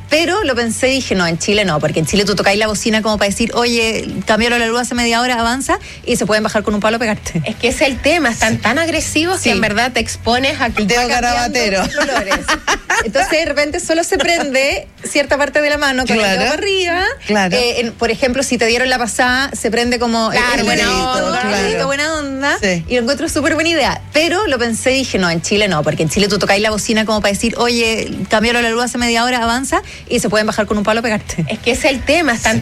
Pero lo pensé y dije, no, en Chile no, porque en Chile tú tocáis la bocina como para decir, oye, cambiaron la luz hace media hora, avanza, y se pueden bajar con un palo a pegarte. Es que es el tema, están tan agresivos que en verdad te expones a que Dedo carabatero. Entonces de repente solo se prende cierta parte de la mano con el dedo para arriba. Claro. Por ejemplo, si te dieron la pasada, se prende como Claro, buena onda. Sí. Y lo encuentro súper buena idea. Pero lo pensé y dije, no, en Chile no, porque en Chile tú tocáis la bocina como para decir, oye, cambiaron la luz hace media hora, avanza, y se pueden bajar con un palo a pegarte. Es que es el tema, están